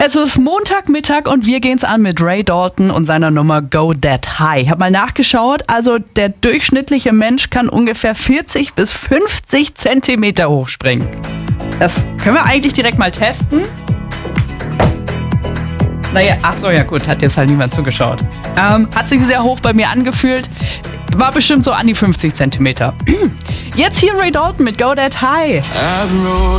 Es ist Montagmittag und wir gehen's an mit Ray Dalton und seiner Nummer Go That High. Ich habe mal nachgeschaut, also der durchschnittliche Mensch kann ungefähr 40 bis 50 Zentimeter hochspringen. Das können wir eigentlich direkt mal testen. Naja, ach so, ja gut, hat jetzt halt niemand zugeschaut. Hat sich sehr hoch bei mir angefühlt. War bestimmt so an die 50 Zentimeter. Jetzt hier Ray Dalton mit Go That High.